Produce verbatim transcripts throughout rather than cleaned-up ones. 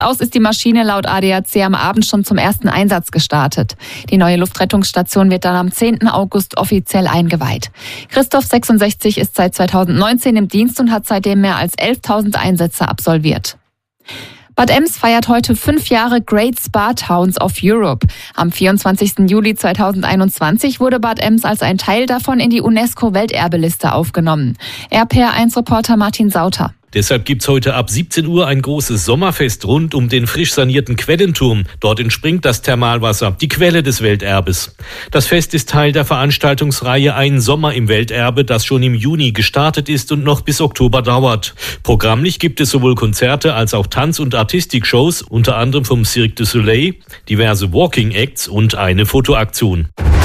Aus ist die Maschine laut A D A C am Abend schon zum ersten Einsatz gestartet. Die neue Luftrettungsstation wird dann am zehnten August offiziell eingeweiht. Christoph, sechsundsechzig, ist seit zweitausendneunzehn im Dienst und hat seitdem mehr als elftausend Einsätze absolviert. Bad Ems feiert heute fünf Jahre Great Spa Towns of Europe. Am vierundzwanzigsten Juli zweitausendeinundzwanzig wurde Bad Ems als ein Teil davon in die UNESCO-Welterbeliste aufgenommen. R P R eins Reporter Martin Sauter. Deshalb gibt's heute ab siebzehn Uhr ein großes Sommerfest rund um den frisch sanierten Quellenturm. Dort entspringt das Thermalwasser, die Quelle des Welterbes. Das Fest ist Teil der Veranstaltungsreihe Ein Sommer im Welterbe, das schon im Juni gestartet ist und noch bis Oktober dauert. Programmlich gibt es sowohl Konzerte als auch Tanz- und Artistikshows, unter anderem vom Cirque du Soleil, diverse Walking Acts und eine Fotoaktion.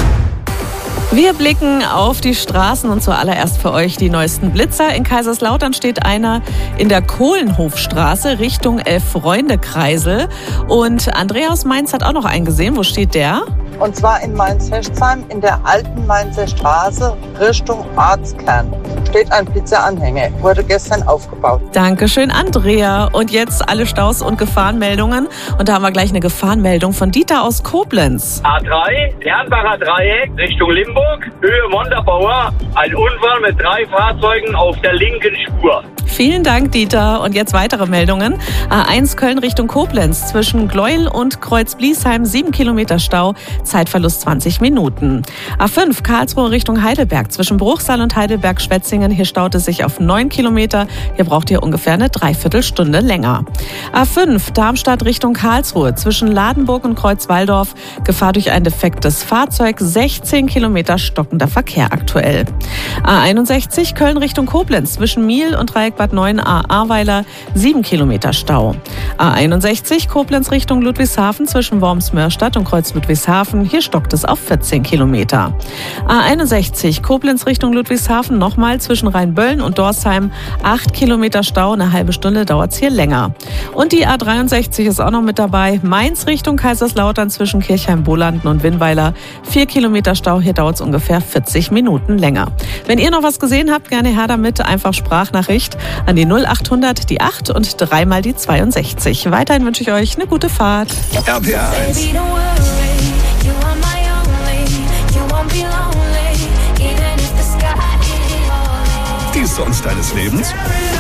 Wir blicken auf die Straßen und zuallererst für euch die neuesten Blitzer. In Kaiserslautern steht einer in der Kohlenhofstraße Richtung Elf-Freunde-Kreisel. Und Andrea aus Mainz hat auch noch einen gesehen. Wo steht der? Und zwar in Mainz-Hechtsheim in der alten Mainzer Straße Richtung Ortskern. Steht ein Blitzeranhänger, wurde gestern aufgebaut. Dankeschön, Andrea. Und jetzt alle Staus und Gefahrenmeldungen. Und da haben wir gleich eine Gefahrenmeldung von Dieter aus Koblenz. A drei, Herrenbacher Dreieck, Richtung Limburg, Höhe Montabaur. Ein Unfall mit drei Fahrzeugen auf der linken Spur. Vielen Dank, Dieter. Und jetzt weitere Meldungen. A eins Köln Richtung Koblenz. Zwischen Gleuel und Kreuz-Bliesheim sieben Kilometer Stau. Zeitverlust zwanzig Minuten. A fünf Karlsruhe Richtung Heidelberg. Zwischen Bruchsal und Heidelberg-Schwetzingen. Hier staut es sich auf neun Kilometer. Hier braucht ihr ungefähr eine Dreiviertelstunde länger. A fünf Darmstadt Richtung Karlsruhe. Zwischen Ladenburg und Kreuzwaldorf. Gefahr durch ein defektes Fahrzeug. sechzehn Kilometer stockender Verkehr aktuell. A einundsechzig Köln Richtung Koblenz. Zwischen Miel und Dreieck Bad neun A Ahrweiler sieben Kilometer Stau. A einundsechzig Koblenz Richtung Ludwigshafen zwischen Worms-Mörstadt und Kreuz Ludwigshafen. Hier stockt es auf vierzehn Kilometer. A einundsechzig Koblenz Richtung Ludwigshafen nochmal zwischen Rheinböllen und Dorsheim acht Kilometer Stau. Eine halbe Stunde dauert es hier länger. Und die A dreiundsechzig ist auch noch mit dabei. Mainz Richtung Kaiserslautern zwischen Kirchheim-Bolanden und Winnweiler vier Kilometer Stau. Hier dauert es ungefähr vierzig Minuten länger. Wenn ihr noch was gesehen habt, gerne her damit. Einfach Sprachnachricht an die null achthundert, die acht und dreimal die zweiundsechzig. Weiterhin wünsche ich euch eine gute Fahrt. R P R eins. Die Songs deines Lebens?